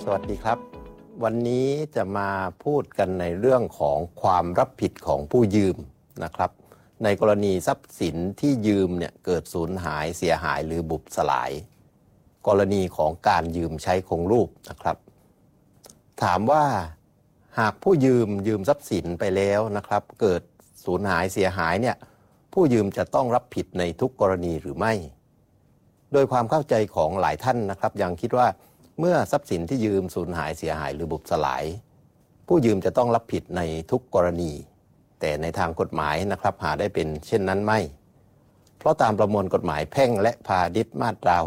สวัสดีครับวันนี้จะมาพูดกันในเรื่องของความรับผิดของผู้ยืมนะครับในกรณีทรัพย์สินที่ยืมเนี่ยเกิดสูญหายเสียหายหรือบุบสลายกรณีของการยืมใช้คงรูปนะครับถามว่าหากผู้ยืมทรัพย์สินไปแล้วนะครับเกิดสูญหายเสียหายเนี่ยผู้ยืมจะต้องรับผิดในทุกกรณีหรือไม่โดยความเข้าใจของหลายท่านนะครับยังคิดว่าเมื่อทรัพย์สินที่ยืมสูญหายเสียหายหรือบุบสลายผู้ยืมจะต้องรับผิดในทุกกรณีแต่ในทางกฎหมายนะครับหาได้เป็นเช่นนั้นไม่เพราะตามประมวลกฎหมายแพ่งและพาณิชย์มาตรา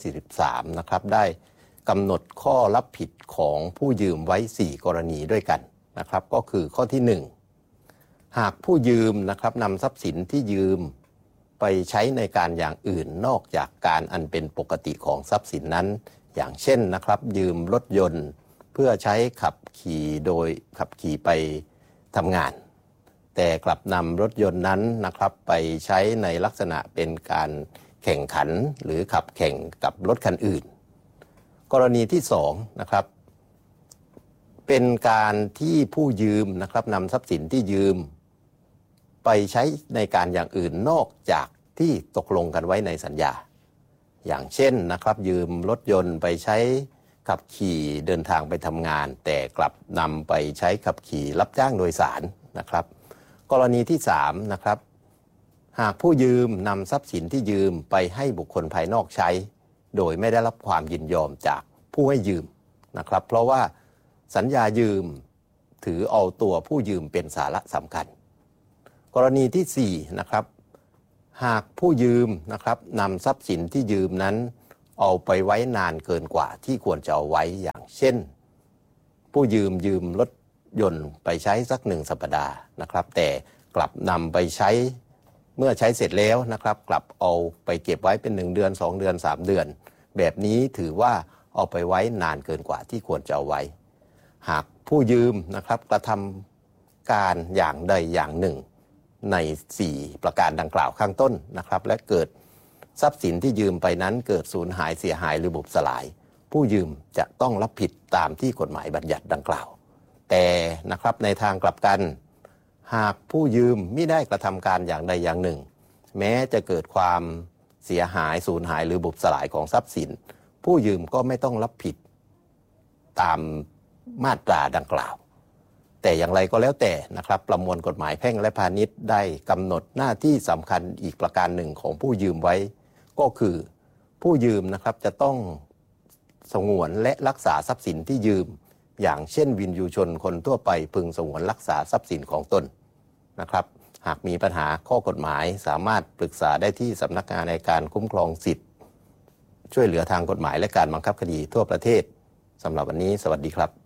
643นะครับได้กำหนดข้อรับผิดของผู้ยืมไว้4กรณีด้วยกันนะครับก็คือข้อที่1หากผู้ยืมนะครับนำทรัพย์สินที่ยืมไปใช้ในการอย่างอื่นนอกจากการอันเป็นปกติของทรัพย์สินนั้นอย่างเช่นนะครับยืมรถยนต์เพื่อใช้ขับขี่ไปทำงานแต่กลับนำรถยนต์นั้นนะครับไปใช้ในลักษณะเป็นการแข่งขันหรือขับแข่งกับรถคันอื่นกรณีที่2นะครับเป็นการที่ผู้ยืมนะครับนำทรัพย์สินที่ยืมไปใช้ในการอย่างอื่นนอกจากที่ตกลงกันไว้ในสัญญาอย่างเช่นนะครับยืมรถยนต์ไปใช้ขับขี่เดินทางไปทำงานแต่กลับนำไปใช้ขับขี่รับจ้างโดยสารนะครับกรณีที่3นะครับหากผู้ยืมนำทรัพย์สินที่ยืมไปให้บุคคลภายนอกใช้โดยไม่ได้รับความยินยอมจากผู้ให้ยืมนะครับเพราะว่าสัญญายืมถือเอาตัวผู้ยืมเป็นสาระสำคัญกรณีที่4นะครับหากผู้ยืมนะครับนำทรัพย์สินที่ยืมนั้นเอาไปไว้นานเกินกว่าที่ควรจะเอาไว้อย่างเช่นผู้ยืมรถยนต์ไปใช้สัก1 สัปดาห์นะครับแต่กลับนำไปใช้เมื่อใช้เสร็จแล้วนะครับกลับเอาไปเก็บไว้เป็น1 เดือน2 เดือน3 เดือนแบบนี้ถือว่าเอาไปไว้นานเกินกว่าที่ควรจะเอาไว้หากผู้ยืมนะครับกระทำการอย่างใดอย่างหนึ่งใน4ประการดังกล่าวข้างต้นนะครับและเกิดทรัพย์สินที่ยืมไปนั้นเกิดสูญหายเสียหายหรือบุบสลายผู้ยืมจะต้องรับผิดตามที่กฎหมายบัญญัติดังกล่าวแต่นะครับในทางกลับกันหากผู้ยืมไม่ได้กระทำการอย่างใดอย่างหนึ่งแม้จะเกิดความเสียหายสูญหายหรือบุบสลายของทรัพย์สินผู้ยืมก็ไม่ต้องรับผิดตามมาตราดังกล่าวแต่อย่างไรก็แล้วแต่นะครับประมวลกฎหมายแพ่งและพาณิชย์ได้กำหนดหน้าที่สำคัญอีกประการหนึ่งของผู้ยืมไว้ก็คือผู้ยืมนะครับจะต้องสงวนและรักษาทรัพย์สินที่ยืมอย่างเช่นวินยูชนคนทั่วไปพึงสงวนรักษาทรัพย์สินของตนนะครับหากมีปัญหาข้อกฎหมายสามารถปรึกษาได้ที่สำนักงานในการคุ้มครองสิทธิ์ช่วยเหลือทางกฎหมายและการบังคับคดีทั่วประเทศสำหรับวันนี้สวัสดีครับ